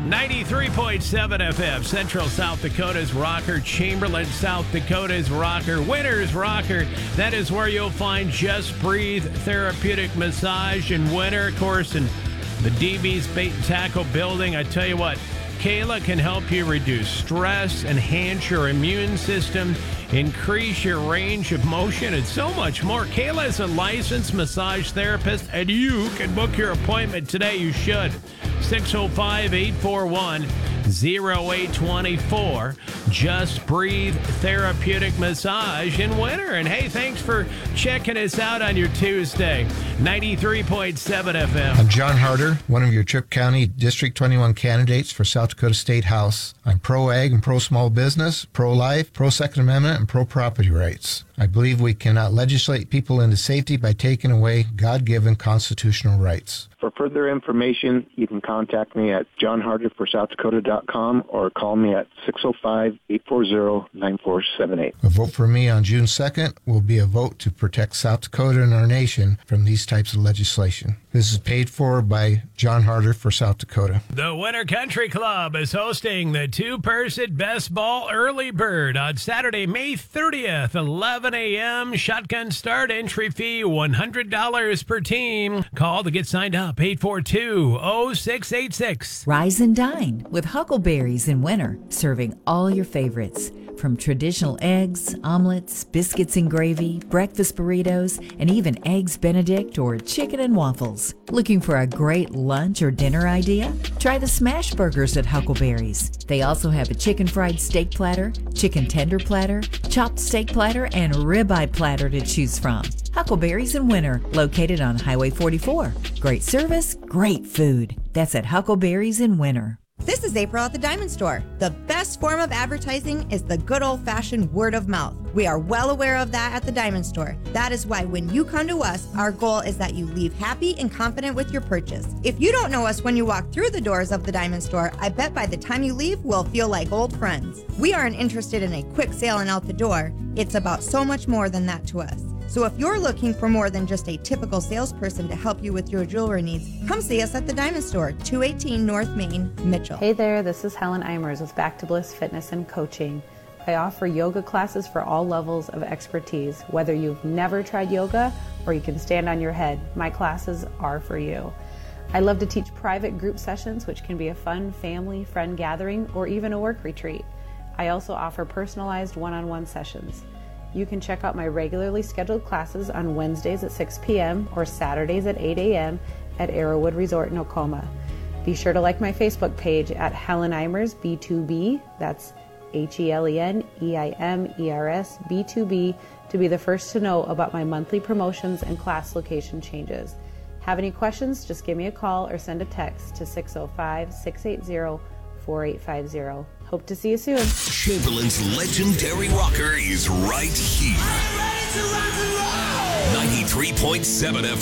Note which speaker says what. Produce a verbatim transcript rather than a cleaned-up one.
Speaker 1: ninety-three point seven F M, Central South Dakota's rocker, Chamberlain, South Dakota's rocker, Winter's rocker. That is where you'll find Just Breathe Therapeutic Massage in Winter, of course, in the D B's Bait and Tackle building. I tell you what, Kayla can help you reduce stress, enhance your immune system, increase your range of motion, and so much more. Kayla is a licensed massage therapist, and you can book your appointment today. You should. six oh five, eight four one, oh eight two four. Just Breathe Therapeutic Massage in Winter. And hey, thanks for checking us out on your Tuesday. ninety-three point seven F M.
Speaker 2: I'm John Harder, one of your Tripp County District twenty-one candidates for South Dakota State House. I'm pro-ag and pro-small business, pro-life, pro-Second Amendment, and pro-property rights. I believe we cannot legislate people into safety by taking away God-given constitutional rights.
Speaker 3: For further information, you can contact me at john harder for south dakota dot com or call me at six oh five, eight four zero, nine four seven eight.
Speaker 2: A vote for me on June second will be a vote to protect South Dakota and our nation from these types of legislation. This is paid for by John Harder for South Dakota.
Speaker 1: The Winter Country Club is hosting the two-person Best Ball Early Bird on Saturday, May thirtieth, eleven a.m. Shotgun start, entry fee one hundred dollars per team. Call to get signed up, eight four two, oh six eight six.
Speaker 4: Rise and dine with Huckleberries in Winter, serving all your favorites. From traditional eggs, omelets, biscuits and gravy, breakfast burritos, and even Eggs Benedict or chicken and waffles. Looking for a great lunch or dinner idea? Try the smash burgers at Huckleberries. They also have a chicken fried steak platter, chicken tender platter, chopped steak platter, and ribeye platter to choose from. Huckleberries in Winter, located on Highway forty-four. Great service, great food. That's at Huckleberries in Winter.
Speaker 5: This is April at the Diamond Store. The best form of advertising is the good old-fashioned word of mouth. We are well aware of that at the Diamond Store. That is why when you come to us, our goal is that you leave happy and confident with your purchase. If you don't know us when you walk through the doors of the Diamond Store, I bet by the time you leave, we'll feel like old friends. We aren't interested in a quick sale and out the door. It's about so much more than that to us. So if you're looking for more than just a typical salesperson to help you with your jewelry needs, come see us at the Diamond Store, two eighteen North Main, Mitchell.
Speaker 6: Hey there, this is Helen Eimers with Back to Bliss Fitness and Coaching. I offer yoga classes for all levels of expertise. Whether you've never tried yoga or you can stand on your head, my classes are for you. I love to teach private group sessions, which can be a fun family, friend gathering, or even a work retreat. I also offer personalized one-on-one sessions. You can check out my regularly scheduled classes on Wednesdays at six p.m. or Saturdays at eight a.m. at Arrowwood Resort in Oklahoma. Be sure to like my Facebook page at Helen Eimers B two B, that's H E L E N E I M E R S B two B, to be the first to know about my monthly promotions and class location changes. Have any questions? Just give me a call or send a text to six oh five, six eight zero, four eight five zero. Hope to see you soon.
Speaker 7: Chamberlain's legendary rocker is right here. ninety-three point seven F M.